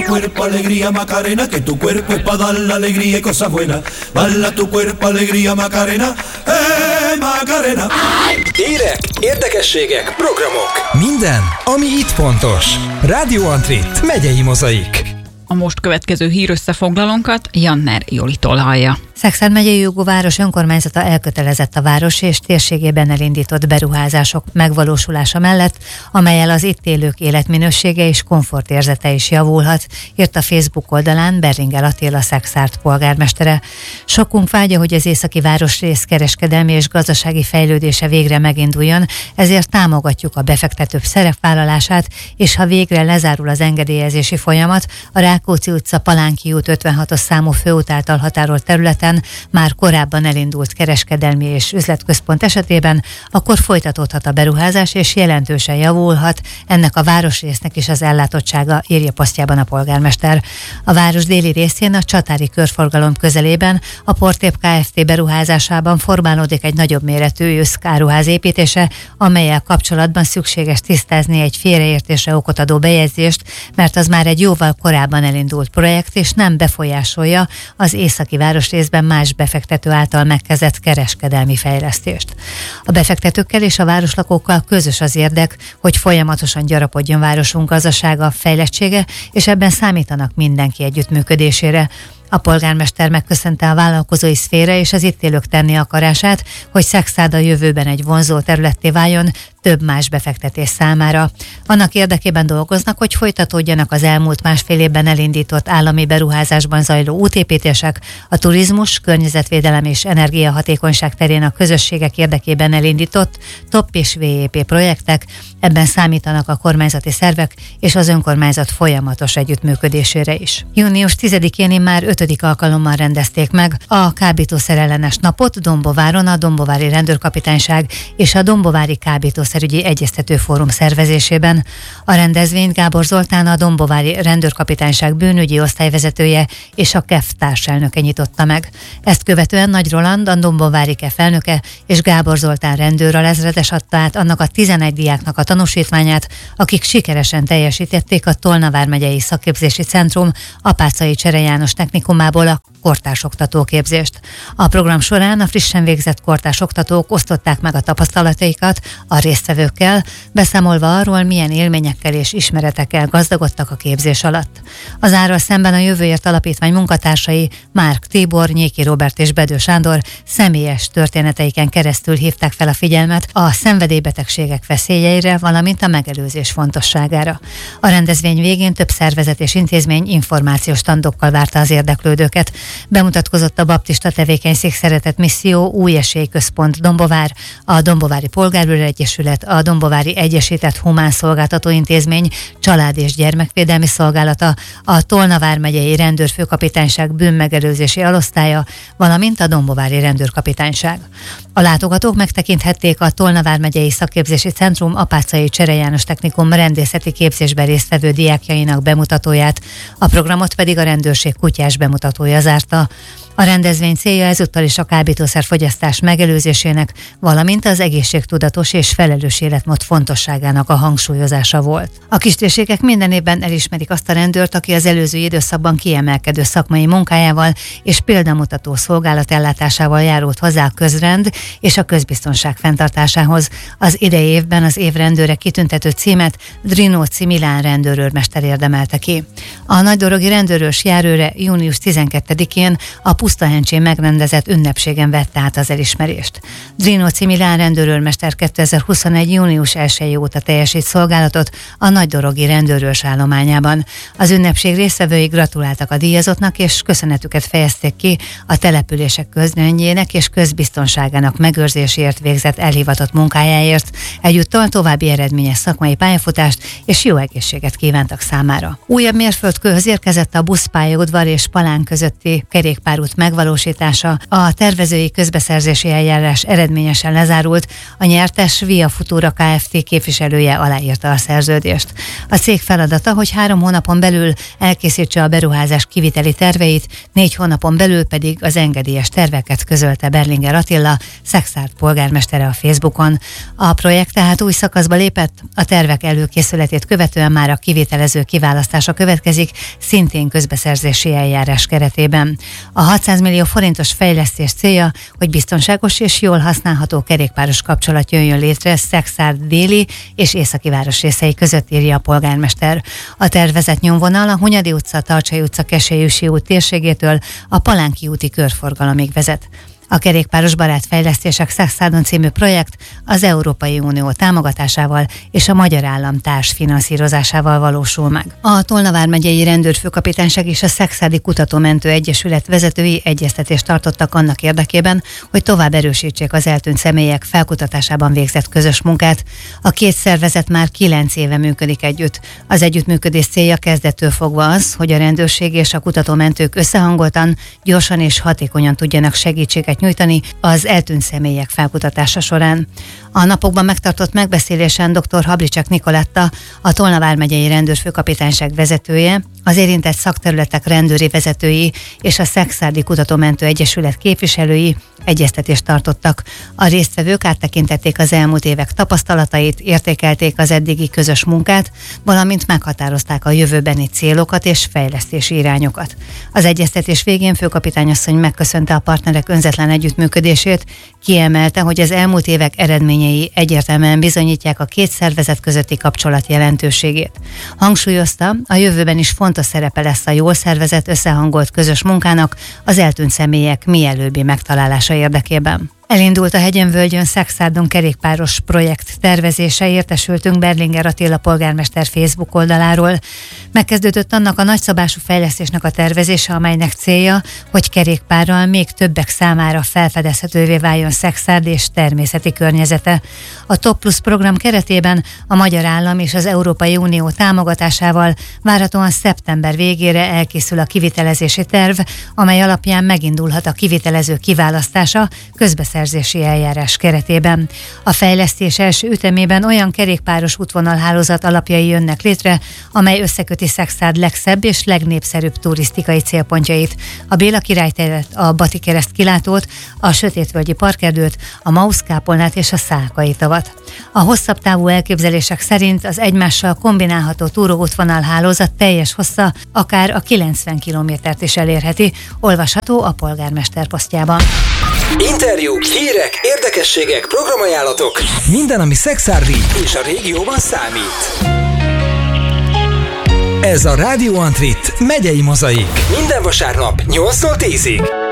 cuerpo alegría Macarena, que tu cuerpo es para dar la alegría y cosas buenas. Bala tu cuerpo alegría Macarena, Macarena. Hírek, érdekességek, programok. Minden, ami itt fontos. Rádió Antrit, megyei mozaik. A most következő hírösszefoglalónkat Janner Jolitól hallja. Szekszárd megyei jogóváros önkormányzata elkötelezett a város és térségében elindított beruházások megvalósulása mellett, amellyel az itt élők életminősége és komfortérzete is javulhat, írt a Facebook oldalán Berlinger Attila Szekszárd polgármestere. Sokunk vágya, hogy az északi városrész kereskedelmi és gazdasági fejlődése végre meginduljon, ezért támogatjuk a befektetők szerepvállalását, és ha végre lezárul az engedélyezési folyamat, a Rákóczi utca Palánki út 56-os számú főút által határolt területen már korábban elindult kereskedelmi és üzletközpont esetében, akkor folytatódhat a beruházás és jelentősen javulhat ennek a városrésznek is az ellátottsága, írja posztjában a polgármester. A város déli részén a Csatári körforgalom közelében a Portép Kft. Beruházásában formálódik egy nagyobb méretű őszkáruház építése, amellyel kapcsolatban szükséges tisztázni egy félreértésre okot adó bejegyzést, mert az már egy jóval korábban elindult projekt, és nem befolyásolja az északi városrészben más befektető által megkezdett kereskedelmi fejlesztést. A befektetőkkel és a városlakókkal közös az érdek, hogy folyamatosan gyarapodjon városunk gazdasága, fejlettsége, és ebben számítanak mindenki együttműködésére. A polgármester megköszönte a vállalkozói szféra és az itt élők tenni akarását, hogy Szekszárd a jövőben egy vonzó területté váljon több más befektetés számára. Annak érdekében dolgoznak, hogy folytatódjanak az elmúlt másfél évben elindított állami beruházásban zajló útépítések, a turizmus, környezetvédelem és energiahatékonyság terén a közösségek érdekében elindított TOP és VEP projektek, ebben számítanak a kormányzati szervek és az önkormányzat folyamatos együttműködésére is. Június 10-én már 5. alkalommal rendezték meg a kábítószerellenes napot Dombováron a Dombovári Rendőrkapitányság és a Dombovári Kábítószerügyi Egyeztető Fórum szervezésében. A rendezvényt Gábor Zoltán, a Dombovári Rendőrkapitányság bűnügyi osztályvezetője és a KEF társelnöke nyitotta meg. Ezt követően Nagy Roland, a Dombovári KEF elnöke és Gábor Zoltán rendőralezredes adta át annak a 11 diáknak a tanúsítványát, akik sikeresen teljesítették a Tolna vármegyei szakképzési centrum Apáczai Csere János technikumából a kortárs oktatóképzést. A program során a frissen végzett kortárs oktatók osztották meg a tapasztalataikat a résztvevőkkel, beszámolva arról, milyen élményekkel és ismeretekkel gazdagodtak a képzés alatt. Az árral szemben a Jövőért Alapítvány munkatársai Márk Tibor, Nyéki Róbert és Bedő Sándor személyes történeteiken keresztül hívták fel a figyelmet a szenvedélybetegségek veszélyeire, valamint a megelőzés fontosságára. A rendezvény végén több szervezet és intézmény információs standokkal várta az érdeklődőket. Bemutatkozott a Baptista Tevékenység Szeretet Misszió Új Esély Központ Dombovár, a Dombovári Polgárőr Egyesület, a Dombovári Egyesített Humán Szolgáltató Intézmény Család- és Gyermekvédelmi Szolgálata, a Tolna vármegyei Rendőrfőkapitányság bűnmegelőzési alosztálya, valamint a Dombovári Rendőrkapitányság. A látogatók megtekinthették a Tolna vármegyei Szakképzési Centrum Apáczai Csere János Technikum rendészeti képzésben résztvevő diákjainak bemutatóját, a programot pedig a rendőrség kutyás bemutatója zárta. A rendezvény célja ezúttal is a kábítószerfogyasztás megelőzésének, valamint az egészségtudatos és felelős életmód fontosságának a hangsúlyozása volt. A kistérségek minden évben elismerik azt a rendőrt, aki az előző időszakban kiemelkedő szakmai munkájával és példamutató szolgálatellátásával járult hozzá a közrend és a közbiztonság fenntartásához. Az idei évben az év rendőre kitüntető címet Drinóci Milán rendőrőrmester érdemelte ki. A nagydorogi rendőrös járőre június 12-én a Pusztahencsén megrendezett ünnepségen vette át az elismerést. Drinóci Milán rendőrőrmester 2021. június 1 óta teljesít szolgálatot a nagydorogi rendőrőrs állományában. Az ünnepség résztvevői gratuláltak a díjazottnak, és köszönetüket fejezték ki a települések közrendjének és közbiztonságának megőrzéséért végzett elhivatott munkájáért. Egyúttal további eredményes szakmai pályafutást és jó egészséget kívántak számára. Újabb mérföldkőhöz érkezett a buszpályaudvar és Palán közötti kerékpárút megvalósítása. A tervezői közbeszerzési eljárás eredményesen lezárult, a nyertes Via Futura Kft. Képviselője aláírta a szerződést. A cég feladata, hogy 3 hónapon belül elkészítse a beruházás kiviteli terveit, 4 hónapon belül pedig az engedélyes terveket, közölte Berlinger Attila, Szekszárd polgármestere a Facebookon. A projekt tehát új szakaszba lépett, a tervek előkészületét követően már a kivitelező kiválasztása következik, szintén közbeszerzési eljárás keretében. A 600 millió forintos fejlesztés célja, hogy biztonságos és jól használható kerékpáros kapcsolat jöjjön létre Szekszárd déli és északi városrészei között, írja a polgármester. A tervezett nyomvonal a Hunyadi utca, Tarcsai utca, Kesselyüsi út térségétől a Palánki úti körforgalomig vezet. A Kerékpáros Barát Fejlesztések Szekszárdon című projekt az Európai Unió támogatásával és a Magyar Állam társfinanszírozásával valósul meg. A Tolna vármegyei rendőrfőkapitányság és a Szekszárdi Kutatómentő Egyesület vezetői egyeztetést tartottak annak érdekében, hogy tovább erősítsék az eltűnt személyek felkutatásában végzett közös munkát. A két szervezet már 9 éve működik együtt. Az együttműködés célja kezdettől fogva az, hogy a rendőrség és a kutatómentők összehangoltan, gyorsan és hatékonyan tudjanak segítséget nyújtani az eltűnt személyek felkutatása során. A napokban megtartott megbeszélésen dr. Hablicsak Nikoletta, a Tolna vármegyei rendőrfőkapitányság vezetője, az érintett szakterületek rendőri vezetői és a Szekszárdi Kutatómentő Egyesület képviselői egyeztetést tartottak. A résztvevők áttekintették az elmúlt évek tapasztalatait, értékelték az eddigi közös munkát, valamint meghatározták a jövőbeni célokat és fejlesztési irányokat. Az egyeztetés végén főkapitányasszony megköszönte a partnerek önzetlen együttműködését, kiemelte, hogy az elmúlt évek eredményei egyértelműen bizonyítják a két szervezet közötti kapcsolat jelentőségét. Hangsúlyozta, a jövőben is fontos szerepe lesz a jól szervezett, összehangolt közös munkának az eltűnt személyek mielőbbi megtalálása érdekében. Elindult a Hegyen-völgyön Szekszárdon kerékpáros projekt tervezése, értesültünk Berlinger Attila polgármester Facebook oldaláról. Megkezdődött annak a nagyszabású fejlesztésnek a tervezése, amelynek célja, hogy kerékpárral még többek számára felfedezhetővé váljon Szekszárd és természeti környezete. A Top Plus program keretében a Magyar Állam és az Európai Unió támogatásával várhatóan szeptember végére elkészül a kivitelezési terv, amely alapján megindulhat a kivitelező kiválasztása közbeszerzési eljárás keretében. A fejlesztés első ütemében olyan kerékpáros útvonalhálózat alapjai jönnek létre, amely összeköti Szekszárd legszebb és legnépszerűbb turisztikai célpontjait: a Béla királyteret, a Bati kereszt kilátót, a Sötétvölgyi parkerdőt, a Mauszkápolnát és a Szálkai tavat. A hosszabb távú elképzelések szerint az egymással kombinálható túróútvonalhálózat teljes hossza akár a 90 kilométert is elérheti, olvasható a polgármester posztjában. Interjúk, hírek, érdekességek, programajánlatok. Minden, ami szekszárdi És a régióban számít. Ez a Rádió Antrit megyei mozaik. Minden vasárnap 8-tól 10-ig.